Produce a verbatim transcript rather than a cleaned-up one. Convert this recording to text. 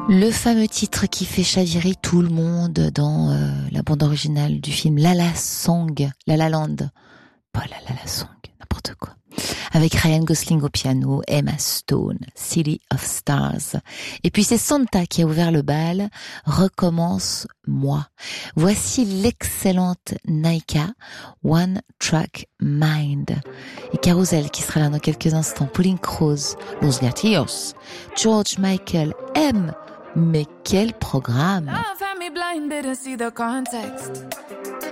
Le fameux titre qui fait chavirer tout le monde dans euh, la bande originale du film La La Song, La La Land, pas La La La Song, n'importe quoi. Avec Ryan Gosling au piano, Emma Stone, City of Stars. Et puis c'est Santa qui a ouvert le bal, Recommence moi. Voici l'excellente Naika, One Track Mind. Et Carousel qui sera là dans quelques instants, Pauline Croze, Los Gatillos, George Michael, M. Mais quel programme! Love had me blind, didn't see the context.